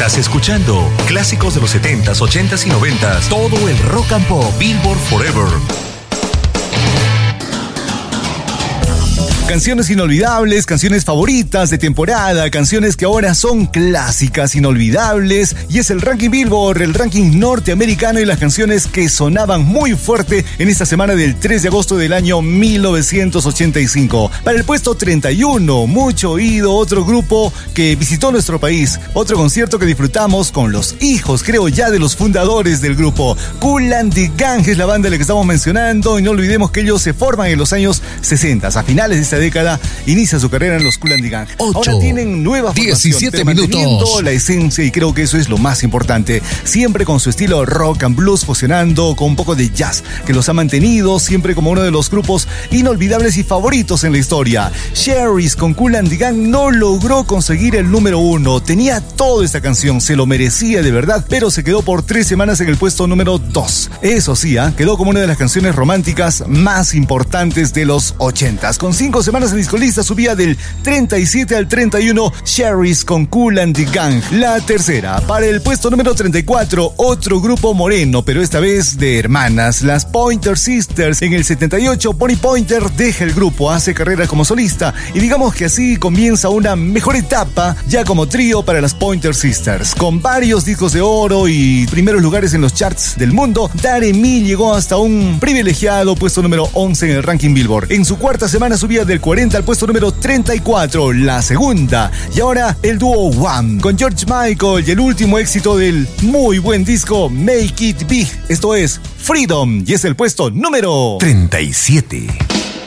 Estás escuchando clásicos de los 70s, 80s y 90s. Todo el rock and pop. Billboard Forever. Canciones inolvidables, canciones favoritas de temporada, canciones que ahora son clásicas, inolvidables, y es el ranking Billboard, el ranking norteamericano, y las canciones que sonaban muy fuerte en esta semana del 3 de agosto del año 1985. Para el puesto 31, mucho oído, otro grupo que visitó nuestro país, otro concierto que disfrutamos con los hijos, creo ya, de los fundadores del grupo. Kool and the Gang es la banda a la que estamos mencionando, y no olvidemos que ellos se forman en los años 60, a finales de esta década inicia su carrera en los Kool and the Gang. 8, ahora tienen nueva formación, 17 manteniendo minutos. la esencia, y creo que eso es lo más importante. Siempre con su estilo rock and blues, fusionando con un poco de jazz, que los ha mantenido siempre como uno de los grupos inolvidables y favoritos en la historia. Cherries con Kool and the Gang no logró conseguir el número 1. Tenía toda esta canción, se lo merecía de verdad, pero se quedó por 3 semanas en el puesto número 2. Eso sí, quedó como una de las canciones románticas más importantes de los 80s. Con 5 semanas en discolista subía del 37 al 31, Cherries con Kool and the Gang. La tercera, para el puesto número 34, otro grupo moreno, pero esta vez de hermanas, las Pointer Sisters. En el 78, Bonnie Pointer deja el grupo, hace carrera como solista, y digamos que así comienza una mejor etapa ya como trío para las Pointer Sisters. Con varios discos de oro y primeros lugares en los charts del mundo, Darren Mill llegó hasta un privilegiado puesto número 11 en el ranking Billboard. En su cuarta semana subía del 40 al puesto número 34, la segunda. Y ahora el dúo Wham con George Michael y el último éxito del muy buen disco Make It Big. Esto es Freedom, y es el puesto número 37.